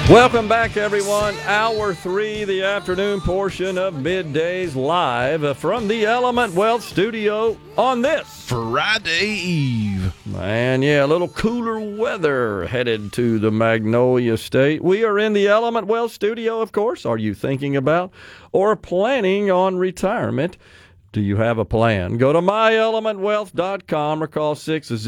Welcome back, everyone. Hour 3, the afternoon portion of Middays live from the Element Wealth studio on this Friday Eve. Man, yeah, a little cooler weather headed to the Magnolia State. We are in the Element Wealth studio, of course. Are you thinking about or planning on retirement? Do you have a plan? Go to myelementwealth.com or call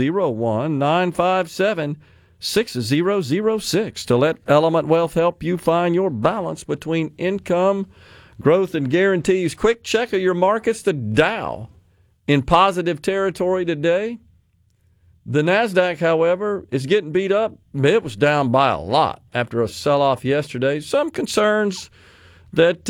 601-957-6006 to let Element Wealth help you find your balance between income, growth, and guarantees. Quick check of your markets. The Dow in positive territory today. The NASDAQ, however, is getting beat up. It was down by a lot after a sell-off yesterday. Some concerns that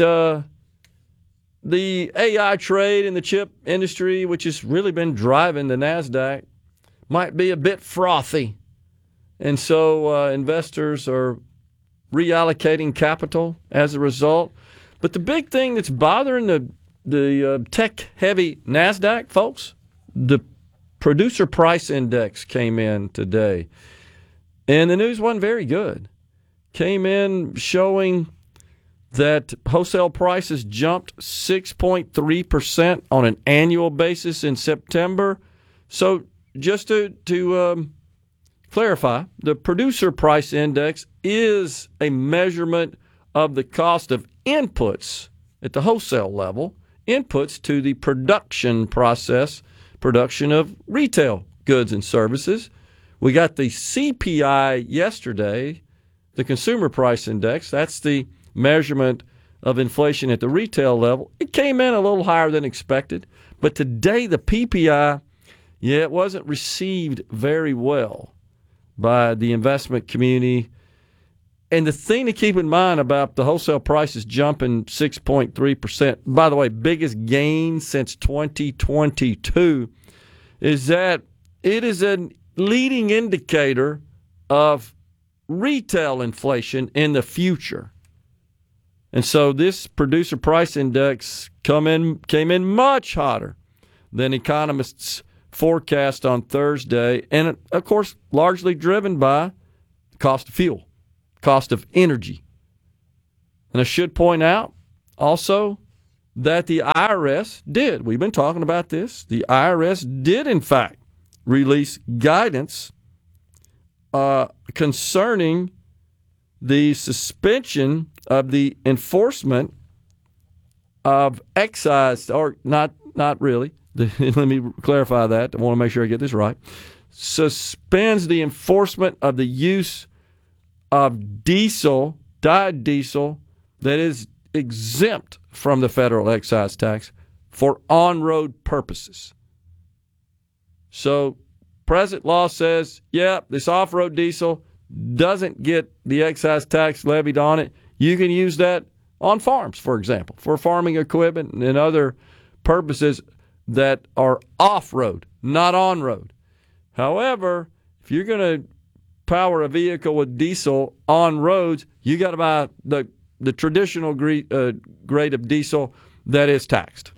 the AI trade in the chip industry, which has really been driving the NASDAQ, might be a bit frothy. And so investors are reallocating capital as a result. But the big thing that's bothering the tech-heavy NASDAQ, folks, the producer price index came in today. And the news wasn't very good. Came in showing that wholesale prices jumped 6.3% on an annual basis in September. So just to clarify, the producer price index is a measurement of the cost of inputs at the wholesale level, inputs to the production process, production of retail goods and services. We got the CPI yesterday, the consumer price index. That's the measurement of inflation at the retail level. It came in a little higher than expected. But today, the PPI, it wasn't received very well by the investment community. And the thing to keep in mind about the wholesale prices jumping 6.3%, by the way, biggest gain since 2022, is that it is a leading indicator of retail inflation in the future. And so this producer price index came in much hotter than economists forecast on Thursday, and of course largely driven by the cost of fuel, cost of energy. And I should point out also that the IRS did, we've been talking about this, the IRS did in fact release guidance concerning the suspension of the enforcement of excise, or not really. Let me clarify that. I want to make sure I get this right. Suspends the enforcement of the use of diesel, dyed diesel, that is exempt from the federal excise tax for on-road purposes. So present law says, this off-road diesel doesn't get the excise tax levied on it. You can use that on farms, for example, for farming equipment and other purposes that are off-road, not on-road. However, if you're going to power a vehicle with diesel on roads, you got to buy the traditional grade of diesel that is taxed,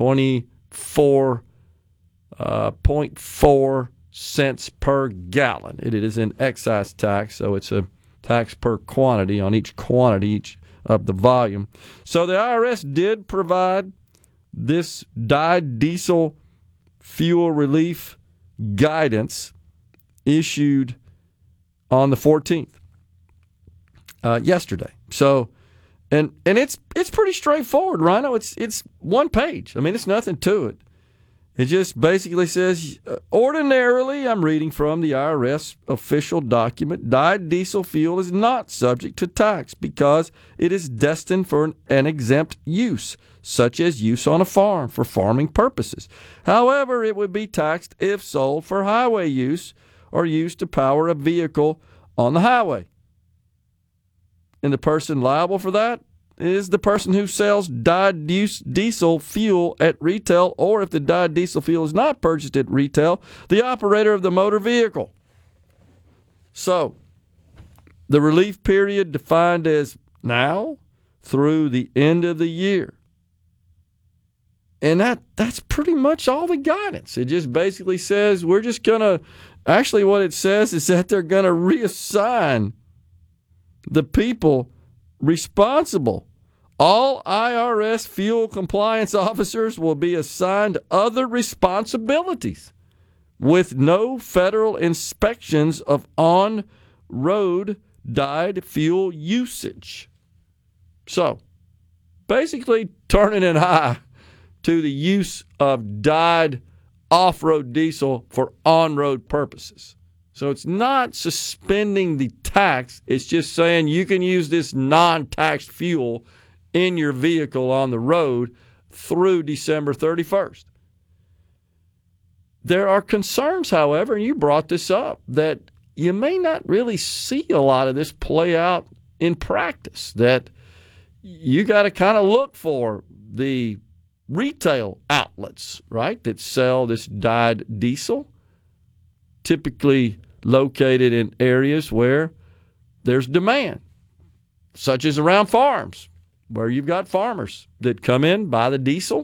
24.4 cents per gallon. It is an excise tax, so it's a tax per quantity on each of the volume. So the IRS did provide this dyed diesel fuel relief guidance issued on the 14th, yesterday. So, and it's pretty straightforward, Rhino. It's one page. I mean, it's nothing to it. It just basically says, ordinarily, I'm reading from the IRS official document, dyed diesel fuel is not subject to tax because it is destined for an exempt use, such as use on a farm for farming purposes. However, it would be taxed if sold for highway use or used to power a vehicle on the highway. And the person liable for that is the person who sells dyed diesel fuel at retail, or if the dyed diesel fuel is not purchased at retail, the operator of the motor vehicle. So, the relief period defined as now through the end of the year. And that's pretty much all the guidance. It just basically says we're just going to, actually what it says is that they're going to reassign the people responsible. All IRS fuel compliance officers will be assigned other responsibilities with no federal inspections of on-road dyed fuel usage. So, basically turning an eye to the use of dyed off-road diesel for on-road purposes. So it's not suspending the tax. It's just saying you can use this non-taxed fuel in your vehicle on the road through December 31st. There are concerns, however, and you brought this up, that you may not really see a lot of this play out in practice, that you got to kind of look for the retail outlets, right, that sell this dyed diesel, typically located in areas where there's demand, such as around farms, where you've got farmers that come in, buy the diesel,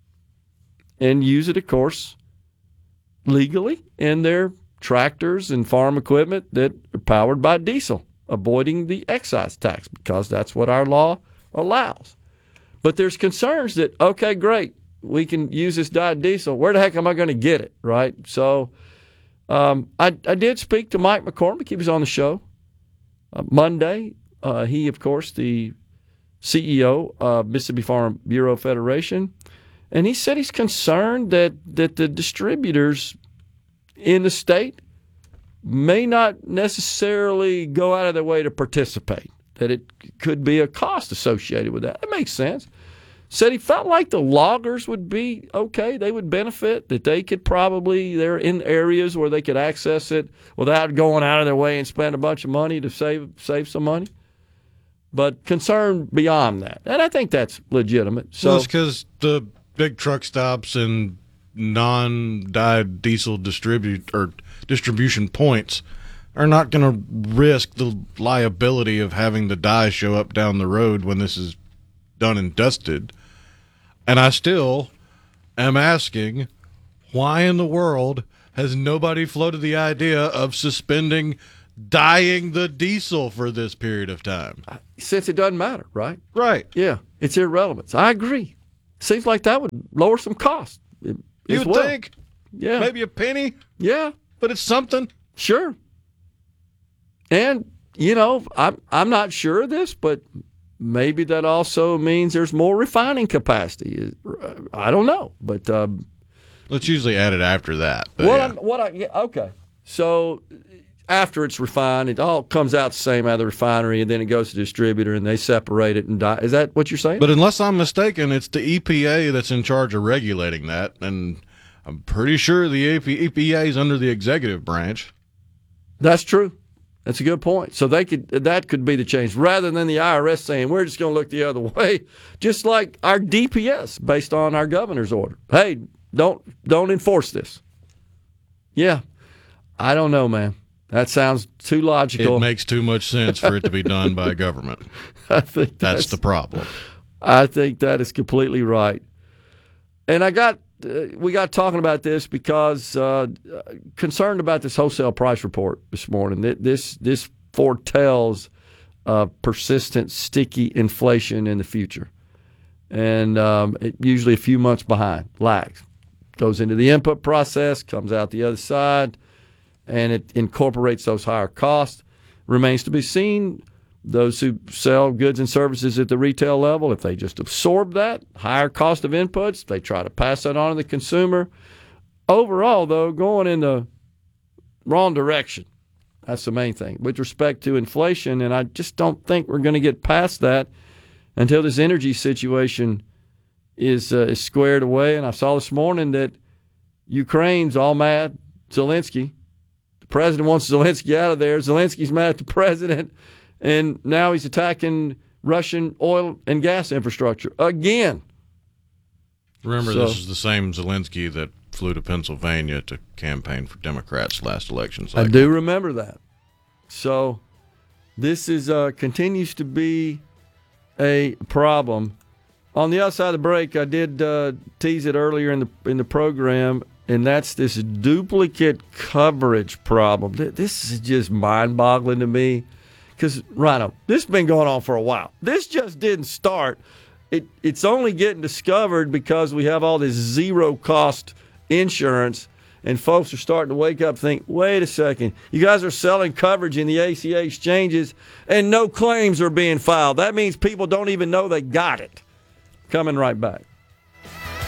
and use it, of course, legally in their tractors and farm equipment that are powered by diesel, avoiding the excise tax because that's what our law allows. But there's concerns that, okay, great, we can use this dyed diesel. Where the heck am I going to get it, right? So I did speak to Mike McCormick. He was on the show Monday. He, of course, the CEO of Mississippi Farm Bureau Federation. And he said he's concerned that the distributors in the state may not necessarily go out of their way to participate, that it could be a cost associated with that. That makes sense. Said he felt like the loggers would be okay. They would benefit, that they could probably, they're in areas where they could access it without going out of their way and spend a bunch of money to save some money. But concern beyond that. And I think that's legitimate. So well, it's because the big truck stops and non-dyed diesel distribution points are not going to risk the liability of having the dye show up down the road when this is done and dusted. And I still am asking, why in the world has nobody floated the idea of suspending dyeing the diesel for this period of time? Since it doesn't matter, right? Right. Yeah, it's irrelevant. I agree. Seems like that would lower some costs. You would think. Yeah. Maybe a penny. Yeah. But it's something. Sure. And, I'm not sure of this, but maybe that also means there's more refining capacity. I don't know. But it's usually added after that. Okay. So after it's refined, it all comes out the same out of the refinery, and then it goes to the distributor, and they separate it and dye. Is that what you're saying? But unless I'm mistaken, it's the EPA that's in charge of regulating that, and I'm pretty sure the EPA is under the executive branch. That's true. That's a good point. So that could be the change, rather than the IRS saying we're just going to look the other way, just like our DPS based on our governor's order. Hey, don't enforce this. Yeah, I don't know, man. That sounds too logical. It makes too much sense for it to be done by government. I think that's the problem. I think that is completely right. And we got talking about this because concerned about this wholesale price report this morning. This foretells persistent, sticky inflation in the future, and it usually a few months behind, lags. Goes into the input process, comes out the other side, and it incorporates those higher costs. Remains to be seen, those who sell goods and services at the retail level, if they just absorb that higher cost of inputs, they try to pass that on to the consumer. Overall, though, going in the wrong direction. That's the main thing with respect to inflation, and I just don't think we're going to get past that until this energy situation is squared away. And I saw this morning that Ukraine's all mad. Zelensky. The president wants Zelensky out of there. Zelensky's mad at the president. And now he's attacking Russian oil and gas infrastructure again. Remember, this is the same Zelensky that flew to Pennsylvania to campaign for Democrats last election cycle. I do remember that. So this is continues to be a problem. On the outside of the break, I did tease it earlier in the program, and that's this duplicate coverage problem. This is just mind-boggling to me. Because, Rhino, this has been going on for a while. This just didn't start. It's only getting discovered because we have all this zero-cost insurance, and folks are starting to wake up and think, wait a second, you guys are selling coverage in the ACA exchanges, and no claims are being filed. That means people don't even know they got it. Coming right back.